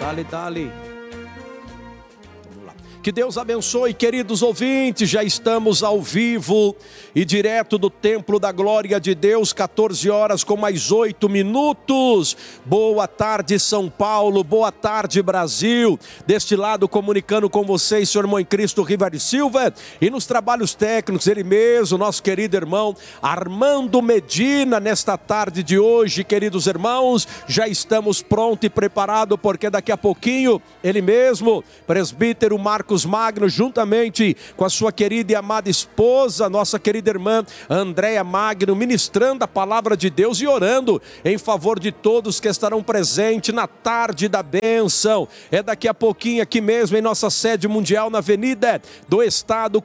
Dale, dale. Que Deus abençoe, queridos ouvintes, já estamos ao vivo e direto do Templo da Glória de Deus, 14 horas com mais 8 minutos. Boa tarde, São Paulo, boa tarde, Brasil. Deste lado, comunicando com vocês, seu irmão em Cristo, Rivari Silva, e nos trabalhos técnicos, ele mesmo, nosso querido irmão Armando Medina. Nesta tarde de hoje, queridos irmãos, já estamos prontos e preparados, porque daqui a pouquinho, ele mesmo, presbítero Marcos Magno, juntamente com a sua querida e amada esposa, nossa querida irmã Andréia Magno, ministrando a palavra de Deus e orando em favor de todos que estarão presentes na tarde da bênção. É daqui a pouquinho aqui mesmo em nossa sede mundial, na Avenida do Estado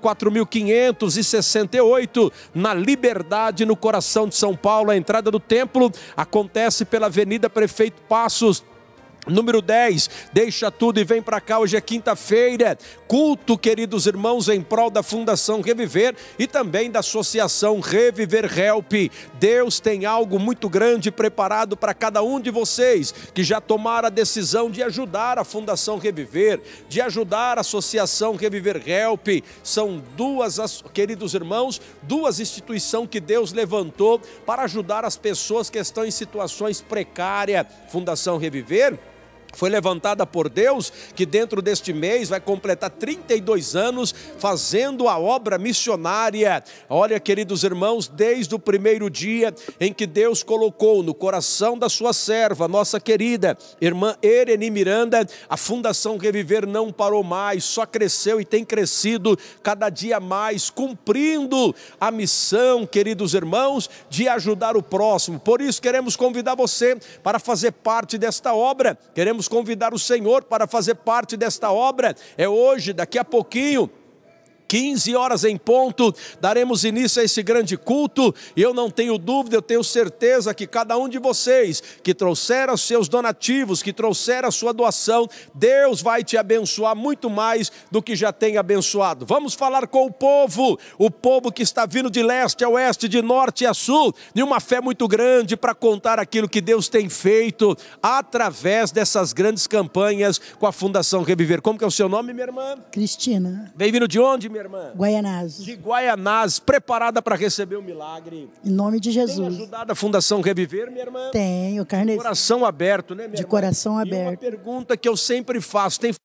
4568, na Liberdade, no coração de São Paulo. A entrada do templo acontece pela Avenida Prefeito Passos, número 10, deixa tudo e vem para cá. Hoje é quinta-feira, culto, queridos irmãos, em prol da Fundação Reviver e também da Associação Reviver Help. Deus tem algo muito grande preparado para cada um de vocês que já tomaram a decisão de ajudar a Fundação Reviver, de ajudar a Associação Reviver Help. São duas, queridos irmãos, duas instituições que Deus levantou para ajudar as pessoas que estão em situações precárias. Fundação Reviver foi levantada por Deus, que dentro deste mês vai completar 32 anos fazendo a obra missionária. Olha, queridos irmãos, desde o primeiro dia em que Deus colocou no coração da sua serva, nossa querida irmã Ereni Miranda, a Fundação Reviver não parou mais, só cresceu e tem crescido cada dia mais, cumprindo a missão, queridos irmãos, de ajudar o próximo. Por isso queremos convidar você para fazer parte desta obra, queremos convidar o Senhor para fazer parte desta obra. É hoje, daqui a pouquinho, 15 horas em ponto, daremos início a esse grande culto, e eu não tenho dúvida, eu tenho certeza que cada um de vocês que trouxeram os seus donativos, que trouxeram a sua doação, Deus vai te abençoar muito mais do que já tem abençoado. Vamos falar com o povo que está vindo de leste a oeste, de norte a sul, de uma fé muito grande para contar aquilo que Deus tem feito através dessas grandes campanhas com a Fundação Reviver. Como que é o seu nome, minha irmã? Cristina. Bem vindo de onde, minha irmã? Guaianazes. De Guaianazes, preparada para receber o milagre. Em nome de Jesus. Tem ajudado a Fundação Reviver, minha irmã? Tenho, carne. Coração aberto, né, minha de irmã? Coração E aberto. uma pergunta que eu sempre faço, tem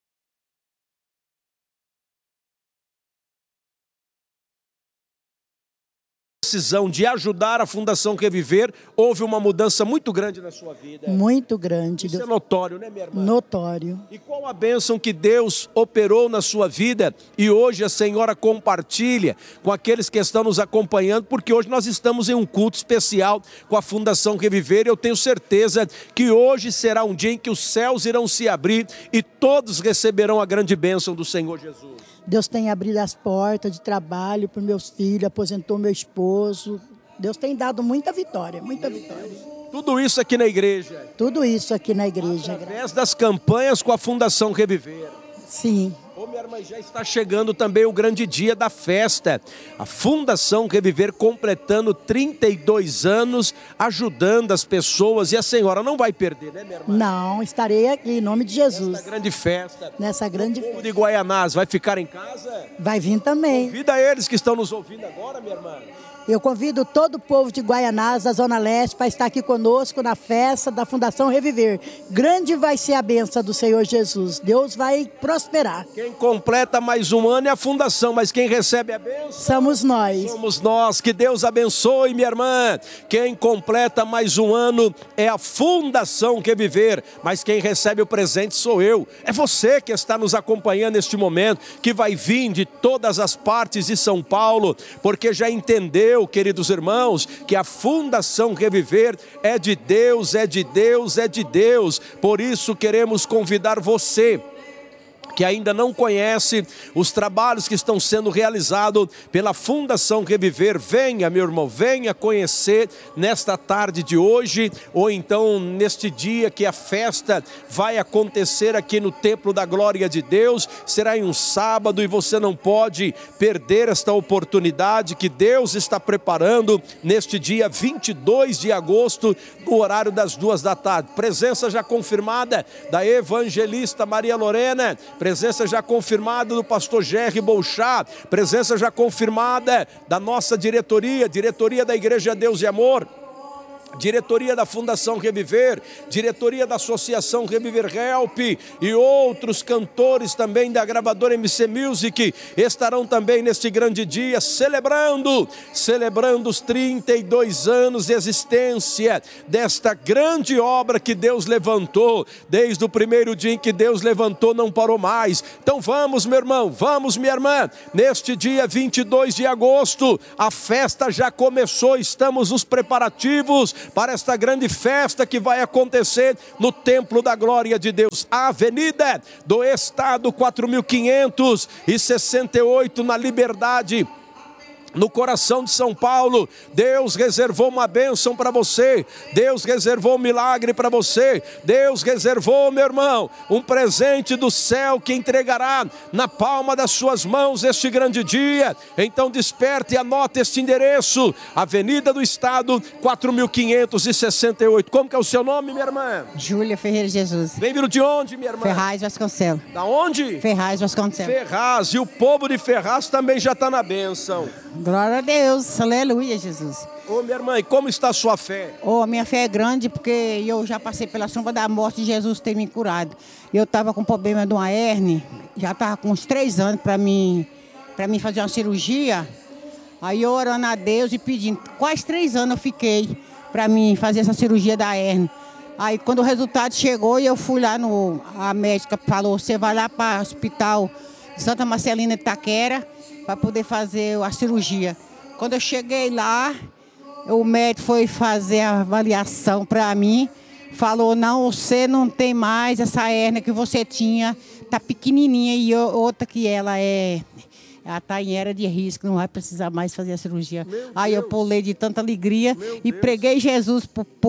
decisão de ajudar a Fundação Reviver, houve uma mudança muito grande na sua vida. Muito grande. Isso é notório, né, minha irmã? Notório. E qual a bênção que Deus operou na sua vida e hoje a senhora compartilha com aqueles que estão nos acompanhando, porque hoje nós estamos em um culto especial com a Fundação Reviver, e eu tenho certeza que hoje será um dia em que os céus irão se abrir e todos receberão a grande bênção do Senhor Jesus. Deus tem abrido as portas de trabalho para os meus filhos, aposentou meu esposo. Deus tem dado muita vitória, muita vitória. Tudo isso aqui na igreja? Tudo isso aqui na igreja. Através das campanhas com a Fundação Reviver. Sim. Ô, minha irmã, já está chegando também o grande dia da festa. A Fundação Reviver completando 32 anos, ajudando as pessoas. E a senhora não vai perder, né, minha irmã? Não, estarei aqui, em nome de Jesus. Nessa grande festa. Nessa grande festa. O povo de Guaianazes vai ficar em casa? Vai vir também. Convida eles que estão nos ouvindo agora, minha irmã. Eu convido todo o povo de Guaianazes, da Zona Leste, para estar aqui conosco na festa da Fundação Reviver. Grande vai ser a bênção do Senhor Jesus. Deus vai prosperar. Quem completa mais um ano é a Fundação, mas quem recebe a bênção? Somos nós. Somos nós. Que Deus abençoe, minha irmã. Quem completa mais um ano é a Fundação Reviver, mas quem recebe o presente sou eu. É você que está nos acompanhando neste momento, que vai vir de todas as partes de São Paulo, porque já entendeu, queridos irmãos, que a Fundação Reviver é de Deus, é de Deus, é de Deus. Por isso queremos convidar você que ainda não conhece os trabalhos que estão sendo realizados pela Fundação Reviver, venha, meu irmão, venha conhecer nesta tarde de hoje, ou então neste dia que a festa vai acontecer aqui no Templo da Glória de Deus. Será em um sábado e você não pode perder esta oportunidade que Deus está preparando neste dia 22 de agosto, no horário das 2 da tarde. Presença já confirmada da evangelista Maria Lorena, presença já confirmada do pastor Jerry Bolchá, presença já confirmada da nossa diretoria da Igreja Deus e Amor, diretoria da Fundação Reviver, diretoria da Associação Reviver Help e outros cantores também da gravadora MC Music estarão também neste grande dia celebrando os 32 anos de existência desta grande obra que Deus levantou. Desde o primeiro dia em que Deus levantou, não parou mais. Então vamos, meu irmão, vamos, minha irmã, neste dia 22 de agosto, a festa já começou, estamos nos preparativos para esta grande festa que vai acontecer no Templo da Glória de Deus, a Avenida do Estado 4568, na Liberdade, no coração de São Paulo. Deus reservou uma bênção para você, Deus reservou um milagre para você, Deus reservou, meu irmão, um presente do céu que entregará na palma das suas mãos este grande dia. Então desperte e anote este endereço, Avenida do Estado 4568. Como que é o seu nome, minha irmã? Júlia Ferreira Jesus. Vem vindo de onde, minha irmã? Ferraz, Vasconcelos. Da onde? Ferraz, Vasconcelos. Ferraz, e o povo de Ferraz também já está na bênção. Glória a Deus, aleluia, Jesus. Ô, minha irmã, e como está a sua fé? A minha fé é grande porque eu já passei pela sombra da morte e Jesus tem me curado. Eu estava com problema de uma hérnia, já estava com uns 3 anos para mim fazer uma cirurgia. Aí eu orando a Deus e pedindo, quase 3 anos eu fiquei para mim fazer essa cirurgia da hérnia. Aí quando o resultado chegou, eu fui lá a médica falou, você vai lá para o hospital Santa Marcelina de Itaquera, para poder fazer a cirurgia. Quando eu cheguei lá, o médico foi fazer a avaliação para mim, falou, não, você não tem mais essa hérnia que você tinha, tá pequenininha, e outra que ela tá em era de risco, não vai precisar mais fazer a cirurgia. Aí eu pulei de tanta alegria e preguei Jesus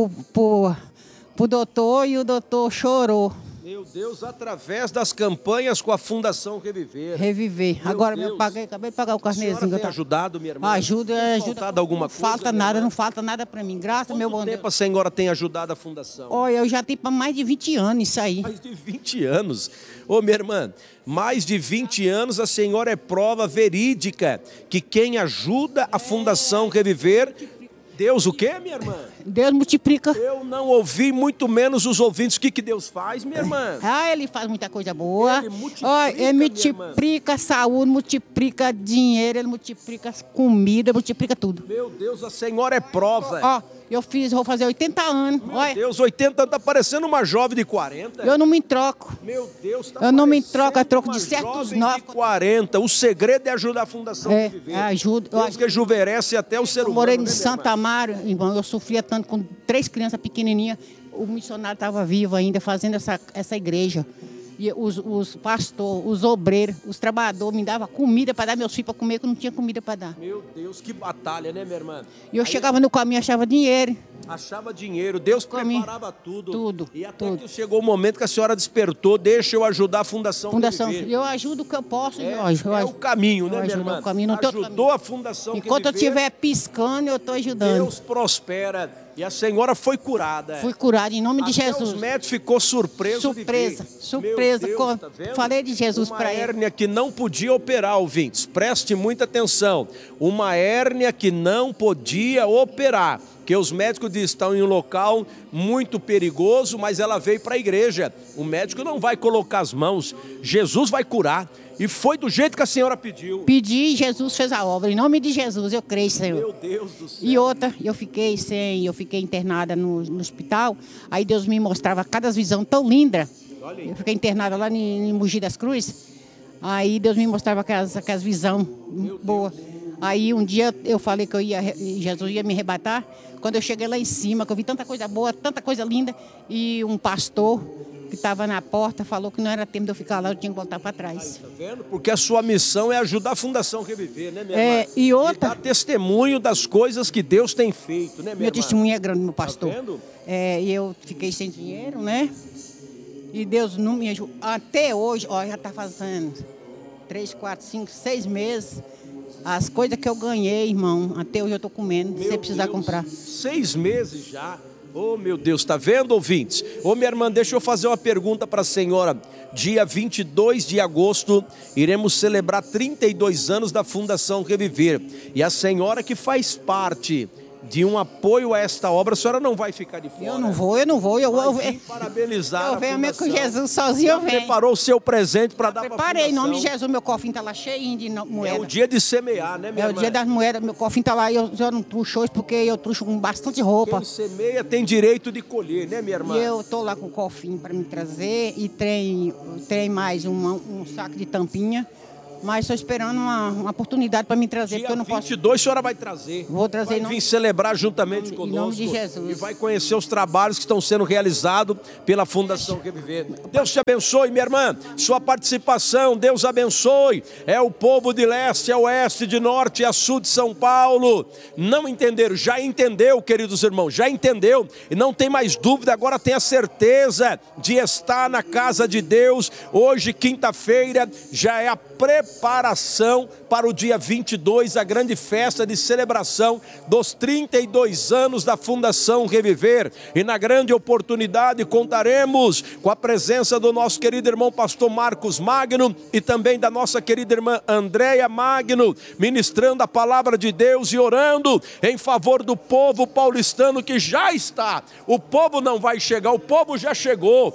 pro doutor, e o doutor chorou. Meu Deus, através das campanhas com a Fundação Reviver. Reviver. Agora eu acabei de pagar o carnezinho. A senhora tem ajudado, minha irmã? Ajuda. Alguma coisa? Não falta nada para mim. Graças ao meu bom Deus. Quanto tempo a senhora tem ajudado a Fundação? Olha, eu já tenho para mais de 20 anos isso aí. Mais de 20 anos. Ô, minha irmã, mais de 20 anos a senhora é prova verídica que quem ajuda a Fundação Reviver, Deus o quê, minha irmã? Deus multiplica. Eu não ouvi, muito menos os ouvintes. O que Deus faz, minha irmã? Ele faz muita coisa boa. Ele multiplica saúde, multiplica dinheiro, ele multiplica comida, multiplica tudo. Meu Deus, a senhora é prova. Vou fazer 80 anos. Meu Deus, 80 anos, tá parecendo uma jovem de 40. Eu não me troco. Meu Deus, tá eu não me troco, eu troco de certos novos. 40. O segredo é ajudar a Fundação a viver. Ajuda. Deus rejuvenesce até o ser humano. Eu morei em Santa Amaro, irmão, eu sofria tanto com 3 crianças pequenininhas. O missionário estava vivo ainda, fazendo essa igreja. E os pastores, os obreiros, os trabalhadores me davam comida para dar meus filhos para comer, que eu não tinha comida para dar. Meu Deus, que batalha, né, minha irmã? E eu chegava no caminho, achava dinheiro. Achava dinheiro, Deus preparava tudo. Tudo. E até que chegou o momento que a senhora despertou, deixa eu ajudar a Fundação Reviver. Eu ajudo o que eu posso. É o caminho, né, minha irmã? O caminho, ajudou a Fundação Enquanto Reviver. eu estiver piscando, eu estou ajudando. Deus prospera. E a senhora foi curada. Fui curada em nome de Jesus. Os médicos ficou surpreso. Surpresa. Deus, tá vendo? Falei de Jesus para ele. Uma hérnia que não podia operar, ouvintes. Preste muita atenção. Uma hérnia que não podia operar. Que os médicos estão em um local muito perigoso, mas ela veio para a igreja. O médico não vai colocar as mãos. Jesus vai curar. E foi do jeito que a senhora pediu. Pedi e Jesus fez a obra. Em nome de Jesus, eu creio, Senhor. Meu Deus do céu. E outra, eu fiquei internada no hospital. Aí Deus me mostrava cada visão tão linda. Eu fiquei internada lá em Mogi das Cruzes. Aí Deus me mostrava aquelas visões boas. Aí um dia eu falei que Jesus ia me arrebatar. Quando eu cheguei lá em cima, que eu vi tanta coisa boa, tanta coisa linda. E um pastor que estava na porta, falou que não era tempo de eu ficar lá, eu tinha que voltar para trás. Tá vendo? Porque a sua missão é ajudar a Fundação Reviver, né, minha irmã? E outra... dar testemunho das coisas que Deus tem feito, né, minha irmã? Meu testemunho é grande, meu pastor. Tá vendo? E eu fiquei sem dinheiro, né? E Deus não me ajudou. Até hoje, ó, já está fazendo 3, 4, 5, 6 meses. As coisas que eu ganhei, irmão, até hoje eu estou comendo, sem precisar comprar. 6 meses já. Oh, meu Deus, tá vendo, ouvintes? Ô, minha irmã, deixa eu fazer uma pergunta para a senhora. Dia 22 de agosto, iremos celebrar 32 anos da Fundação Reviver. E a senhora que faz parte de um apoio a esta obra, a senhora não vai ficar de fora. Eu não vou. Eu vou parabenizar eu venho a Fundação. com Jesus sozinho, eu venho. Preparou o seu presente para dar para a Fundação. Preparei, em nome de Jesus, meu cofrinho está lá cheio de moeda. É o dia de semear, né, minha irmã? É o dia das moedas, meu cofrinho está lá, eu não truxo hoje porque eu truxo com bastante roupa. Quem semeia tem direito de colher, né, minha irmã? E eu estou lá com o cofrinho para me trazer e tem mais um saco de tampinha. Mas estou esperando uma oportunidade para me trazer, Dia porque eu não posso... 22 a senhora vai trazer. Vou trazer. Vai vir celebrar juntamente conosco. Em nome de Jesus. E vai conhecer os trabalhos que estão sendo realizados pela Fundação Reviver. Deus te abençoe, minha irmã. Sua participação, Deus abençoe. É o povo de leste a oeste, de norte a sul de São Paulo. Não entenderam? Já entendeu, queridos irmãos. Já entendeu. E não tem mais dúvida. Agora tem a certeza de estar na casa de Deus. Hoje, quinta-feira, já é a preparação para o dia 22, a grande festa de celebração dos 32 anos da Fundação Reviver. E na grande oportunidade contaremos com a presença do nosso querido irmão pastor Marcos Magno e também da nossa querida irmã Andréia Magno, ministrando a palavra de Deus e orando em favor do povo paulistano que já está. O povo não vai chegar, o povo já chegou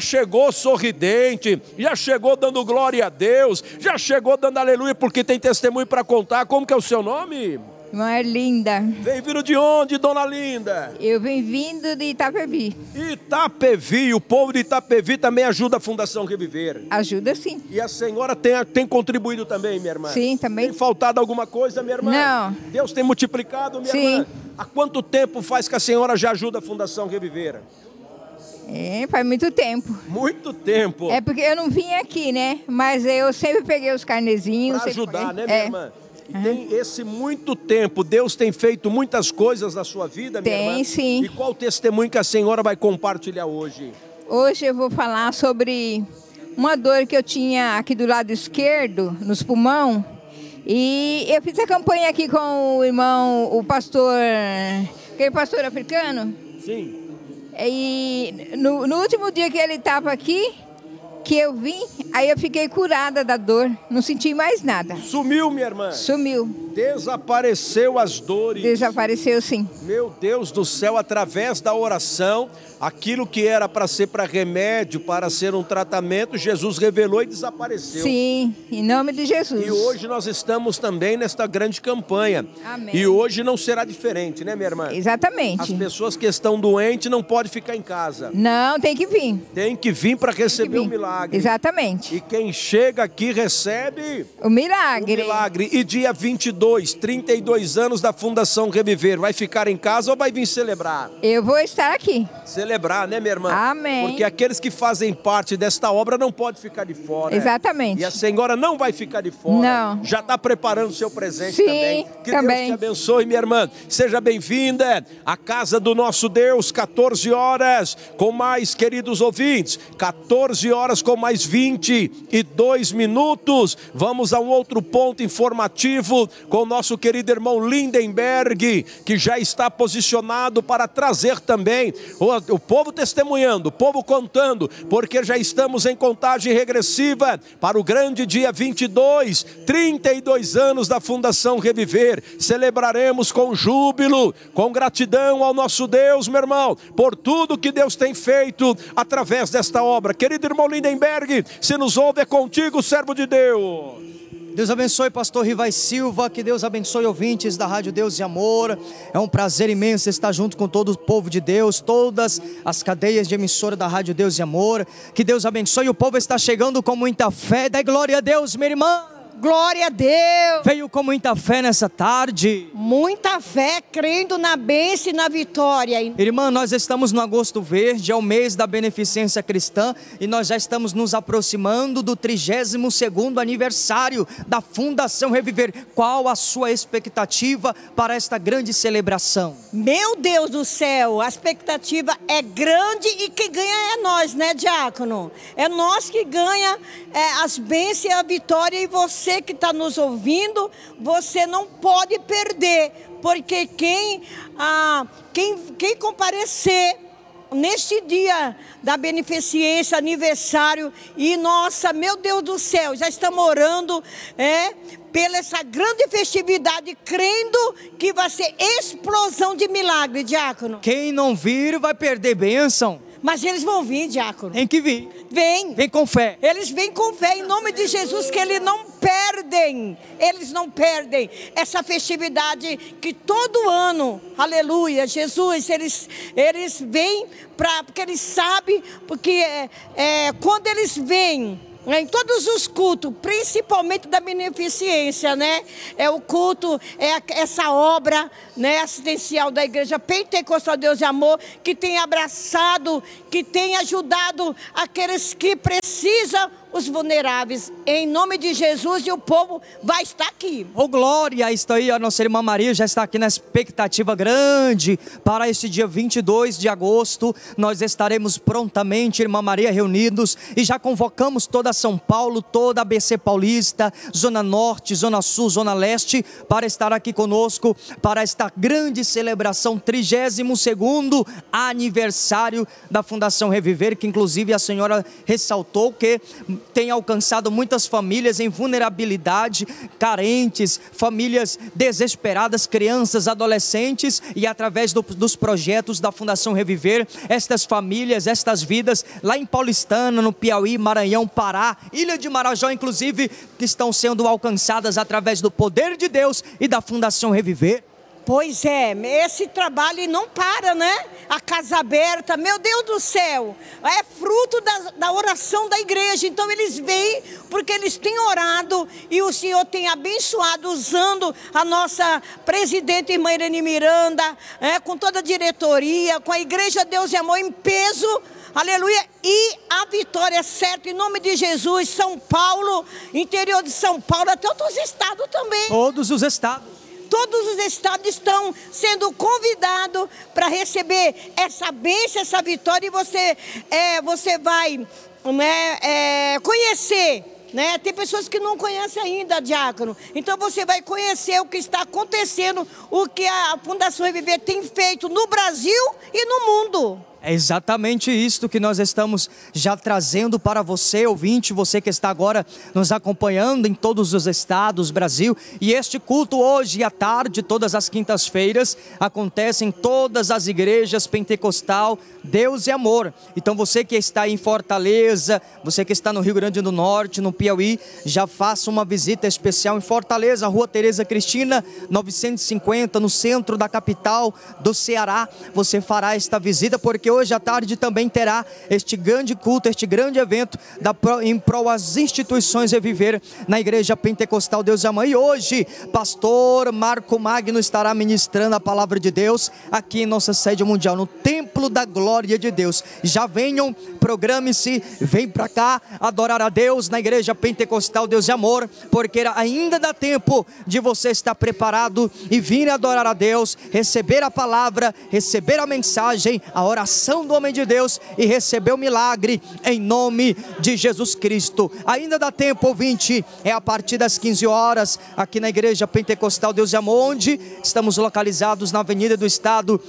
sorridente, já chegou dando glória a Deus, já chegou dando aleluia, porque tem testemunho para contar. Como que é o seu nome? Irmã Linda. Vem vindo de onde, dona Linda? Eu venho vindo de Itapevi. Itapevi, o povo de Itapevi também ajuda a Fundação Reviver. Ajuda sim. E a senhora tem contribuído também, minha irmã? Sim, também. Tem faltado alguma coisa, minha irmã? Não. Deus tem multiplicado, minha irmã? Há quanto tempo faz que a senhora já ajuda a Fundação Reviver? Faz muito tempo. Muito tempo. É porque eu não vim aqui, né? Mas eu sempre peguei os carnezinhos. Para ajudar, né, minha irmã? E tem esse muito tempo, Deus tem feito muitas coisas na sua vida, minha irmã? Tem, sim. E qual o testemunho que a senhora vai compartilhar hoje? Hoje eu vou falar sobre uma dor que eu tinha aqui do lado esquerdo, nos pulmões. E eu fiz a campanha aqui com o irmão, o pastor, aquele pastor africano. Sim. E no último dia que ele estava aqui, que eu vim, aí eu fiquei curada da dor, não senti mais nada. Sumiu, minha irmã? Sumiu. Desapareceu as dores. Desapareceu, sim. Meu Deus do céu, através da oração, aquilo que era para ser para remédio, para ser um tratamento, Jesus revelou e desapareceu. Sim, em nome de Jesus. E hoje nós estamos também nesta grande campanha. Amém. E hoje não será diferente, né, minha irmã? Exatamente. As pessoas que estão doentes não podem ficar em casa. Não, tem que vir. Tem que vir para receber o milagre. Exatamente. E quem chega aqui recebe o milagre. O milagre. E dia 22, 32 anos da Fundação Reviver. Vai ficar em casa ou vai vir celebrar? Eu vou estar aqui. Celebrar, né, minha irmã? Amém. Porque aqueles que fazem parte desta obra não podem ficar de fora. Exatamente. E a senhora não vai ficar de fora. Não. Já está preparando o seu presente Sim, também. Que também. Deus te abençoe, minha irmã. Seja bem-vinda à casa do nosso Deus, 14 horas com mais, queridos ouvintes, 14 horas com mais 22 minutos. Vamos a um outro ponto informativo com o nosso querido irmão Lindenberg, que já está posicionado para trazer também o povo testemunhando, o povo contando, porque já estamos em contagem regressiva para o grande dia 22, 32 anos da Fundação Reviver. Celebraremos com júbilo, com gratidão ao nosso Deus, meu irmão, por tudo que Deus tem feito através desta obra. Querido irmão Lindenberg, se nos ouve, é contigo, servo de Deus. Deus abençoe pastor Rivai Silva, que Deus abençoe ouvintes da Rádio Deus e Amor. É um prazer imenso estar junto com todo o povo de Deus, todas as cadeias de emissora da Rádio Deus e Amor. Que Deus abençoe, o povo está chegando com muita fé. Dá glória a Deus, minha irmã. Glória a Deus. Veio com muita fé nessa tarde. Muita fé, crendo na bênção e na vitória. Irmã, nós estamos no Agosto Verde, é o mês da beneficência cristã, e nós já estamos nos aproximando do 32º aniversário da Fundação Reviver. Qual a sua expectativa para esta grande celebração? Meu Deus do céu, a expectativa é grande e quem ganha é nós, né, diácono? É nós que ganha as bênçãos e a vitória, e você que está nos ouvindo, você não pode perder, porque quem comparecer neste dia da beneficência, aniversário, e nossa, meu Deus do céu, já estamos orando pela essa grande festividade, crendo que vai ser explosão de milagre, diácono. Quem não vir vai perder bênção. Mas eles vão vir, diácono. Tem que vir. Vem. Vem com fé. Eles vêm com fé, em nome de Jesus, que eles não perdem. Eles não perdem essa festividade que todo ano, aleluia, Jesus, eles vêm porque eles sabem, porque quando eles vêm, em todos os cultos, principalmente da beneficência, né? É o culto, essa obra, né, assistencial da Igreja Pentecostal Deus e Amor, que tem abraçado, que tem ajudado aqueles que precisam, os vulneráveis, em nome de Jesus, e o povo vai estar aqui. Oh, glória, está aí, a nossa irmã Maria já está aqui na expectativa grande para esse dia 22 de agosto, nós estaremos prontamente, irmã Maria, reunidos, e já convocamos toda São Paulo, toda a ABC Paulista, Zona Norte, Zona Sul, Zona Leste, para estar aqui conosco, para esta grande celebração, 32º aniversário da Fundação Reviver, que inclusive a senhora ressaltou que tem alcançado muitas famílias em vulnerabilidade, carentes, famílias desesperadas, crianças, adolescentes, e através dos projetos da Fundação Reviver, estas famílias, estas vidas, lá em Paulistana, no Piauí, Maranhão, Pará, Ilha de Marajó, inclusive, que estão sendo alcançadas através do poder de Deus e da Fundação Reviver. Pois é, esse trabalho não para, né? A casa aberta, meu Deus do céu, é fruto da oração da igreja. Então eles vêm porque eles têm orado e o Senhor tem abençoado, usando a nossa presidente, irmã Irene Miranda, com toda a diretoria, com a Igreja Deus e Amor em peso. Aleluia, e a vitória é certa, em nome de Jesus. São Paulo, interior de São Paulo, até outros estados também. Todos os estados. Todos os estados estão sendo convidados para receber essa bênção, essa vitória, e você vai conhecer, né? Tem pessoas que não conhecem ainda, diácono. Então você vai conhecer o que está acontecendo, o que a Fundação Reviver tem feito no Brasil e no mundo. É exatamente isso que nós estamos já trazendo para você, ouvinte, você que está agora nos acompanhando em todos os estados, Brasil. E este culto hoje à tarde, todas as quintas-feiras, acontece em todas as igrejas pentecostal, Deus e Amor. Então você que está em Fortaleza, você que está no Rio Grande do Norte, no Piauí, já faça uma visita especial em Fortaleza, Rua Tereza Cristina, 950, no centro da capital do Ceará. Você fará esta visita, porque hoje à tarde também terá este grande culto, este grande evento em prol às instituições Reviver na Igreja Pentecostal Deus e Amor. E hoje, pastor Marco Magno estará ministrando a palavra de Deus aqui em nossa sede mundial, no Templo da Glória de Deus. Já venham, programe-se, vem para cá adorar a Deus na Igreja Pentecostal Deus e Amor, porque ainda dá tempo de você estar preparado e vir adorar a Deus, receber a palavra, receber a mensagem, a oração do homem de Deus e receber o milagre em nome de Jesus Cristo. Ainda dá tempo, ouvinte, é a partir das 15 horas aqui na Igreja Pentecostal Deus e Amor, onde estamos localizados na Avenida do Estado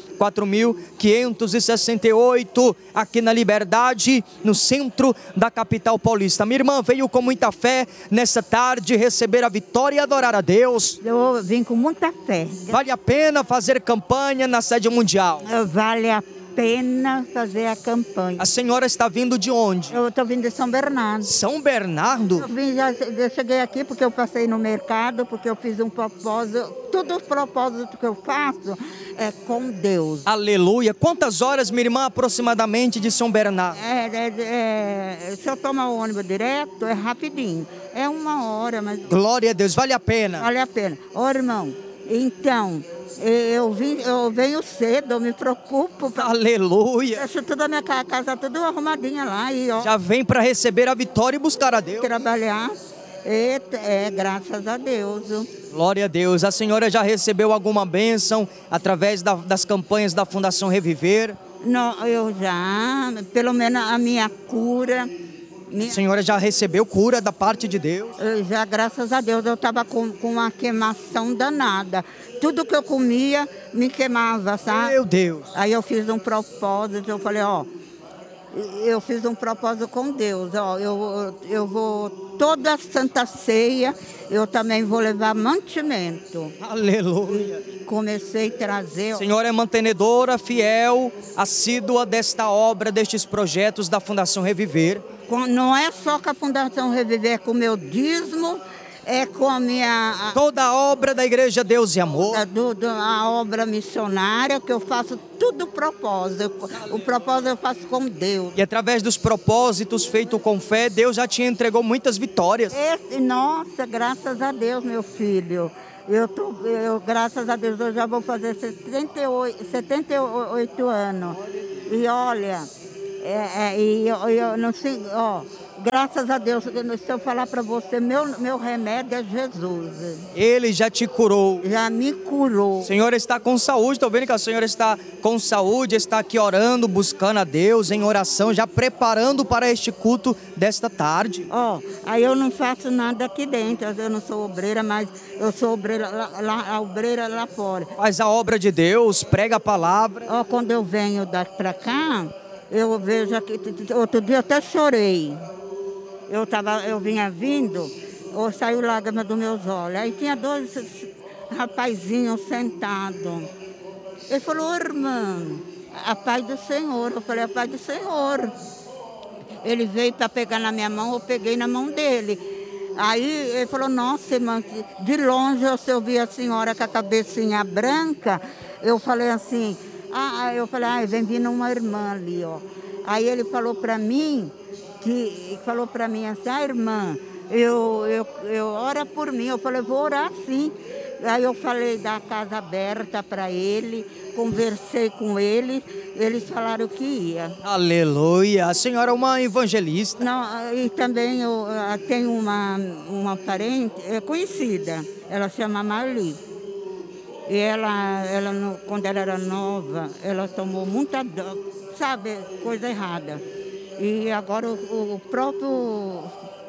4568, aqui na Liberdade, no centro da capital paulista. Minha irmã veio com muita fé nessa tarde receber a vitória e adorar a Deus. Eu vim com muita fé. Vale a pena fazer campanha na sede mundial? Vale a pena fazer a campanha. A senhora está vindo de onde? Eu estou vindo de São Bernardo. São Bernardo? Eu cheguei aqui porque eu passei no mercado, porque eu fiz um propósito. Todos os propósitos que eu faço é com Deus. Aleluia. Quantas horas, minha irmã, aproximadamente de São Bernardo? Se eu tomar o ônibus direto, é rapidinho. É 1 hora, mas Glória a Deus, vale a pena. vale a pena. Ô, irmão, então, eu venho cedo, eu me preocupo. Aleluia. Deixo toda a minha casa tudo arrumadinha lá e ó, Já vem para receber a vitória e buscar a Deus. trabalhar. Graças a Deus. Glória a Deus. A senhora já recebeu alguma bênção através das campanhas da Fundação Reviver? Não, eu já, pelo menos a minha cura. A senhora já recebeu cura da parte de Deus? Eu já, graças a Deus, eu estava com uma queimação danada. Tudo que eu comia me queimava, sabe? Meu Deus. Aí eu fiz um propósito, eu falei, ó, eu fiz um propósito com Deus, ó, eu vou, toda Santa Ceia, eu também vou levar mantimento. Aleluia. Comecei a trazer... A senhora é mantenedora, fiel, assídua desta obra, destes projetos da Fundação Reviver. Não é só com a Fundação Reviver, é com o meu dízimo, é com a minha... Toda a obra da Igreja Deus e Amor. A obra missionária, que eu faço tudo propósito. O propósito eu faço com Deus. E através dos propósitos feitos com fé, Deus já te entregou muitas vitórias. Nossa, graças a Deus, meu filho. Graças a Deus, eu já vou fazer 78 anos. E olha, eu não sei, ó, graças a Deus, se eu falar para você, meu remédio é Jesus. Ele já te curou. Já me curou. A senhora está com saúde, estou vendo que a senhora está com saúde, está aqui orando, buscando a Deus em oração, já preparando para este culto desta tarde. Ó, aí eu não faço nada aqui dentro, eu não sou obreira, mas eu sou obreira a obreira lá fora. Faz a obra de Deus, prega a palavra. Ó, quando eu venho daqui para cá, eu vejo aqui, outro dia eu até chorei. Eu vinha vindo, saiu lágrima dos meus olhos. Aí tinha 2 rapazinhos sentados. Ele falou, irmã, a paz do Senhor. Eu falei, a paz do Senhor. Ele veio para pegar na minha mão, eu peguei na mão dele. Aí ele falou, nossa, irmã, de longe eu vi a senhora com a cabecinha branca. Eu falei assim, vem vindo uma irmã ali, ó. Aí ele falou para mim, assim, irmã, ora por mim. Eu falei, vou orar sim. Aí eu falei da casa aberta para ele, conversei com ele, eles falaram que ia. Aleluia, a senhora é uma evangelista. Não, e também eu tenho uma parente, conhecida, ela chama Marli. E ela quando ela era nova, ela tomou muita, sabe, coisa errada. E agora o próprio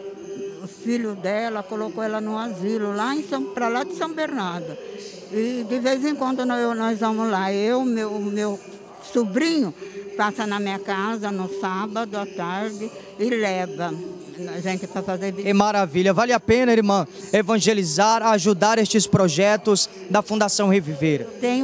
filho dela colocou ela no asilo, para lá de São Bernardo. E de vez em quando nós vamos lá. Meu sobrinho passa na minha casa no sábado à tarde e leva a gente para fazer visita. Que maravilha, vale a pena, irmã, evangelizar, ajudar estes projetos da Fundação Reviver.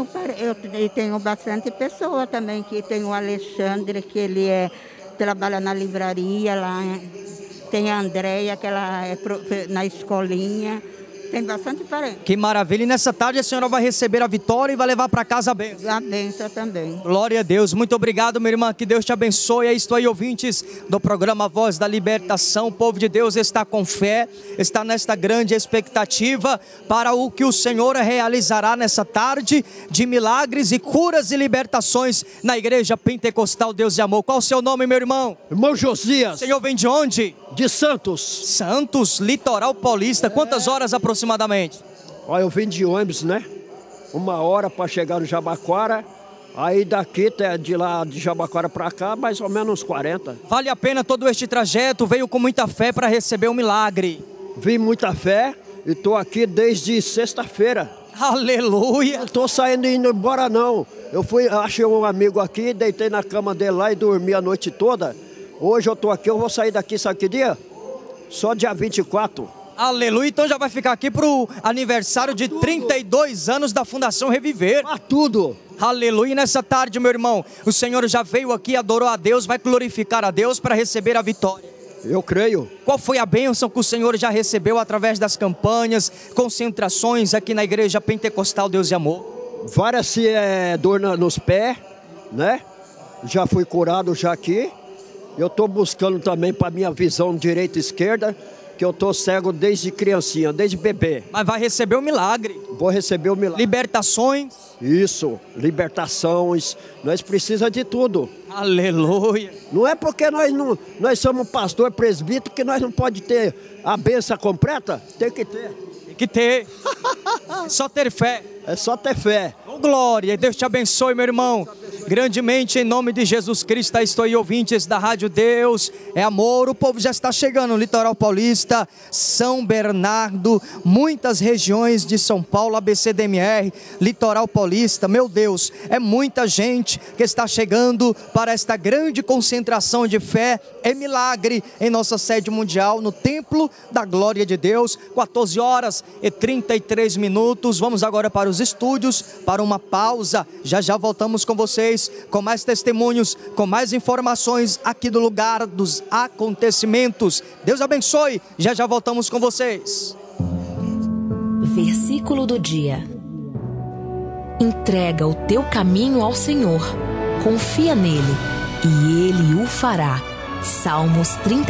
Eu tenho bastante pessoa também, que tem o Alexandre, que ele trabalha na livraria lá, tem a Andréia, que ela é na escolinha, tem bastante parente. Que maravilha, e nessa tarde a senhora vai receber a vitória e vai levar para casa a bênção. A bênção também. Glória a Deus, muito obrigado, minha irmã, que Deus te abençoe. É isto aí, ouvintes do programa Voz da Libertação. O povo de Deus está com fé, está nesta grande expectativa para o que o Senhor realizará nessa tarde de milagres e curas e libertações na Igreja Pentecostal Deus e Amor. Qual o seu nome, meu irmão? Irmão Josias. O senhor vem de onde? De Santos. Santos, litoral paulista. Quantas horas aproximadamente? Olha, eu vim de ônibus, né? 1 hora para chegar no Jabaquara. Aí daqui, de lá de Jabaquara para cá, mais ou menos uns 40. Vale a pena todo este trajeto? Veio com muita fé para receber um milagre. Vim muita fé e estou aqui desde sexta-feira. Aleluia. Não estou saindo e indo embora não. Achei um amigo aqui, deitei na cama dele lá e dormi a noite toda. Hoje eu estou aqui, eu vou sair daqui, sabe que dia? Só dia 24. Aleluia, então já vai ficar aqui para o aniversário de 32 anos da Fundação Reviver. Para tudo. Aleluia, e nessa tarde, meu irmão, o Senhor já veio aqui, adorou a Deus, vai glorificar a Deus para receber a vitória. Eu creio. Qual foi a bênção que o Senhor já recebeu através das campanhas, concentrações aqui na Igreja Pentecostal Deus e Amor? várias dor nos pés, né? Já fui curado já aqui. Eu estou buscando também para minha visão direita e esquerda, que eu estou cego desde criancinha, desde bebê. Mas vai receber o milagre. Vou receber o milagre. Libertações. Isso, libertações. Nós precisamos de tudo. Aleluia. Não é porque nós somos pastor, presbítero, que nós não pode ter a bênção completa. Tem que ter. Tem que ter. Só ter fé. É só ter fé. Oh, glória, Deus te abençoe, meu irmão. Grandemente, em nome de Jesus Cristo, estou aí, ouvintes da Rádio Deus é Amor. O povo já está chegando no Litoral Paulista, São Bernardo, muitas regiões de São Paulo, ABCDMR, Litoral Paulista. Meu Deus, é muita gente que está chegando para esta grande concentração de fé e milagre em nossa sede mundial, no Templo da Glória de Deus. 14h33. Vamos agora para os estúdios, para uma pausa. Já já voltamos com vocês, com mais testemunhos, com mais informações aqui do lugar dos acontecimentos. Deus abençoe. Já já voltamos com vocês. Versículo do dia. Entrega o teu caminho ao Senhor, confia nele e ele o fará. Salmos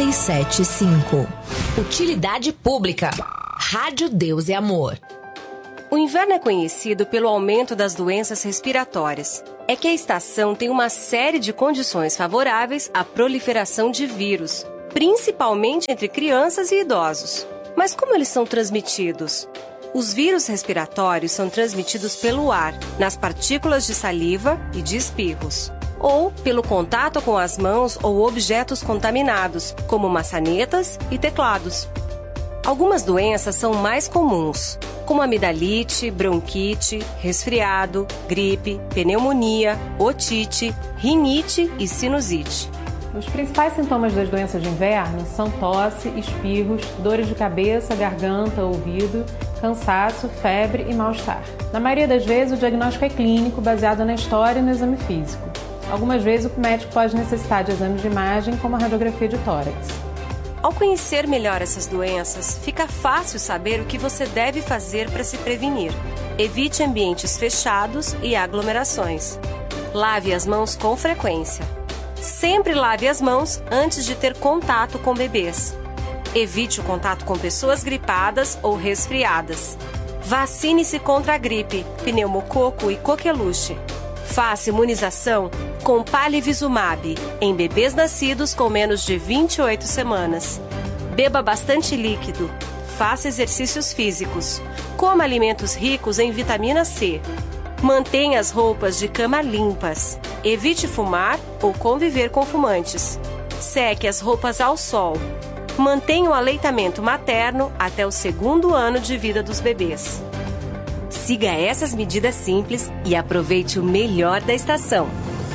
37:5. Utilidade pública. Rádio Deus é Amor. O inverno é conhecido pelo aumento das doenças respiratórias. É que a estação tem uma série de condições favoráveis à proliferação de vírus, principalmente entre crianças e idosos. Mas como eles são transmitidos? Os vírus respiratórios são transmitidos pelo ar, nas partículas de saliva e de espirros, ou pelo contato com as mãos ou objetos contaminados, como maçanetas e teclados. Algumas doenças são mais comuns, como amidalite, bronquite, resfriado, gripe, pneumonia, otite, rinite e sinusite. Os principais sintomas das doenças de inverno são tosse, espirros, dores de cabeça, garganta, ouvido, cansaço, febre e mal-estar. Na maioria das vezes, o diagnóstico é clínico, baseado na história e no exame físico. Algumas vezes, o médico pode necessitar de exames de imagem, como a radiografia de tórax. Ao conhecer melhor essas doenças, fica fácil saber o que você deve fazer para se prevenir. Evite ambientes fechados e aglomerações. Lave as mãos com frequência. Sempre lave as mãos antes de ter contato com bebês. Evite o contato com pessoas gripadas ou resfriadas. Vacine-se contra a gripe, pneumococo e coqueluche. Faça imunização com Palivizumab em bebês nascidos com menos de 28 semanas. Beba bastante líquido. Faça exercícios físicos. Coma alimentos ricos em vitamina C. Mantenha as roupas de cama limpas. Evite fumar ou conviver com fumantes. Seque as roupas ao sol. Mantenha o aleitamento materno até o 2º ano de vida dos bebês. Siga essas medidas simples e aproveite o melhor da estação.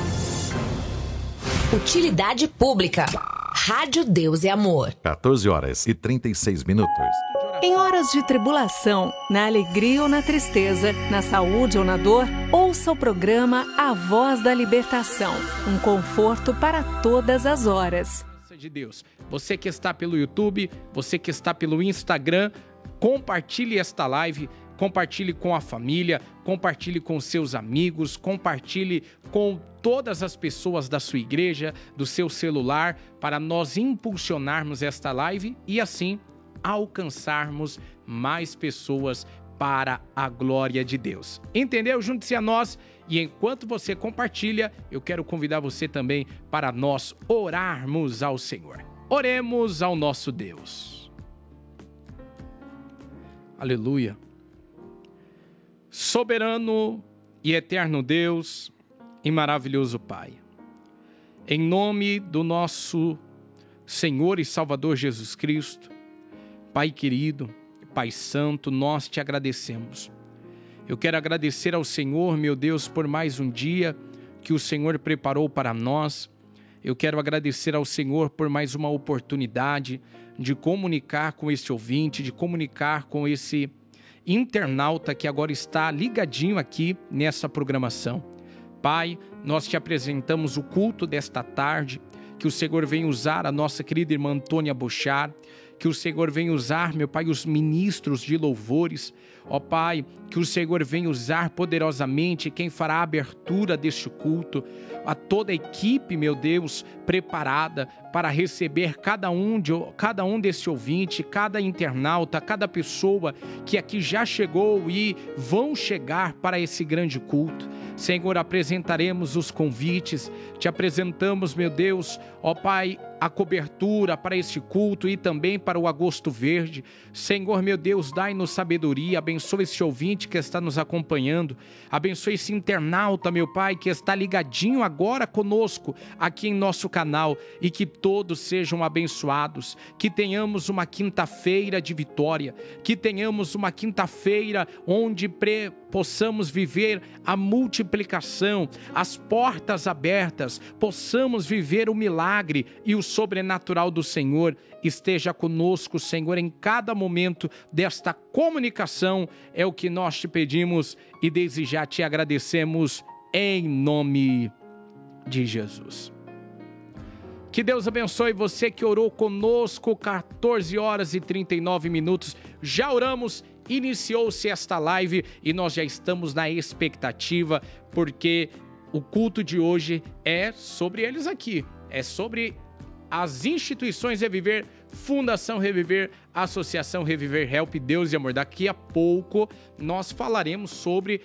Utilidade pública. Rádio Deus é Amor. 14h36. Em horas de tribulação, na alegria ou na tristeza, na saúde ou na dor, ouça o programa A Voz da Libertação. Um conforto para todas as horas. De Deus. Você que está pelo YouTube, você que está pelo Instagram, compartilhe esta live. Compartilhe com a família, compartilhe com seus amigos, compartilhe com todas as pessoas da sua igreja, do seu celular, para nós impulsionarmos esta live e assim alcançarmos mais pessoas para a glória de Deus. Entendeu? Junte-se a nós e enquanto você compartilha, eu quero convidar você também para nós orarmos ao Senhor. Oremos ao nosso Deus. Aleluia. Soberano e eterno Deus e maravilhoso Pai, em nome do nosso Senhor e Salvador Jesus Cristo, Pai querido, Pai santo, nós te agradecemos. Eu quero agradecer ao Senhor, meu Deus, por mais um dia que o Senhor preparou para nós. Eu quero agradecer ao Senhor por mais uma oportunidade de comunicar com esse ouvinte, de comunicar com esse internauta que agora está ligadinho aqui nessa programação. Pai, nós te apresentamos o culto desta tarde, que o Senhor venha usar a nossa querida irmã Antônia Bochar, que o Senhor venha usar, meu Pai, os ministros de louvores, ó Pai, que o Senhor venha usar poderosamente quem fará a abertura deste culto, a toda a equipe, meu Deus, preparada para receber cada um desse ouvinte, cada internauta, cada pessoa que aqui já chegou e vão chegar para esse grande culto. Senhor, apresentaremos os convites, te apresentamos, meu Deus, ó Pai, a cobertura para este culto e também para o Agosto Verde. Senhor, meu Deus, dai-nos sabedoria, abençoa esse ouvinte que está nos acompanhando, abençoa esse internauta, meu Pai, que está ligadinho agora conosco aqui em nosso canal, e que todos sejam abençoados, que tenhamos uma quinta-feira de vitória, que tenhamos uma quinta-feira onde possamos viver a multiplicação, as portas abertas, possamos viver o milagre e o sobrenatural do Senhor. Esteja conosco, Senhor, em cada momento desta comunicação, é o que nós te pedimos e desde já te agradecemos em nome de Jesus. Que Deus abençoe você que orou conosco, 14 horas e 39 minutos, já oramos. Iniciou-se esta live e nós já estamos na expectativa, porque o culto de hoje é sobre eles aqui, é sobre as instituições Reviver, Fundação Reviver, Associação Reviver Help, Deus e Amor. Daqui a pouco nós falaremos sobre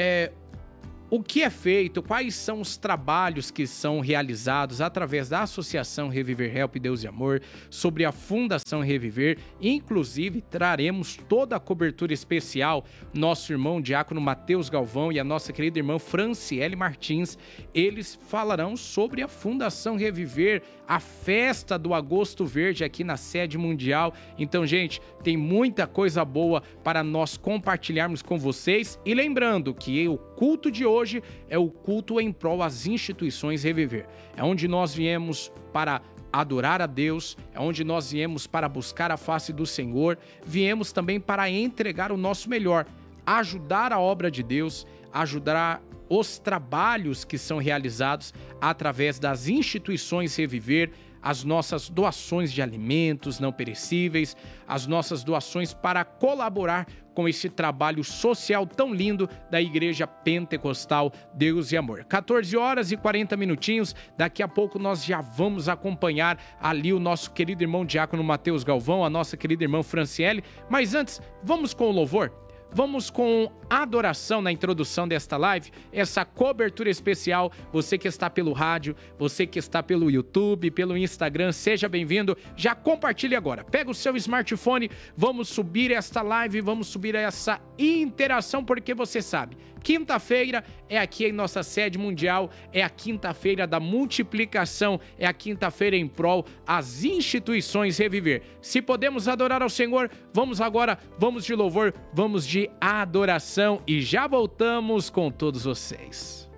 o que é feito, quais são os trabalhos que são realizados através da Associação Reviver Help, Deus e Amor, sobre a Fundação Reviver. Inclusive, traremos toda a cobertura especial. Nosso irmão diácono Mateus Galvão e a nossa querida irmã Franciele Martins, eles falarão sobre a Fundação Reviver, a festa do Agosto Verde aqui na sede mundial. Então, gente, tem muita coisa boa para nós compartilharmos com vocês. E lembrando que o culto de hoje é o culto em prol às instituições Reviver. É onde nós viemos para adorar a Deus, é onde nós viemos para buscar a face do Senhor, viemos também para entregar o nosso melhor, ajudar a obra de Deus, ajudar os trabalhos que são realizados através das instituições Reviver, as nossas doações de alimentos não perecíveis, as nossas doações para colaborar com esse trabalho social tão lindo da Igreja Pentecostal Deus e Amor. 14 horas e 40 minutinhos, daqui a pouco nós já vamos acompanhar ali o nosso querido irmão diácono Mateus Galvão, a nossa querida irmã Franciele, mas antes, vamos com o louvor? Vamos com adoração na introdução desta live, essa cobertura especial. Você que está pelo rádio, você que está pelo YouTube, pelo Instagram, seja bem-vindo. Já compartilhe agora. Pega o seu smartphone, vamos subir esta live, vamos subir essa interação, porque você sabe, quinta-feira é aqui em nossa sede mundial, é a quinta-feira da multiplicação, é a quinta-feira em prol às instituições Reviver. Se podemos adorar ao Senhor, vamos agora, vamos de louvor, vamos de adoração e já voltamos com todos vocês.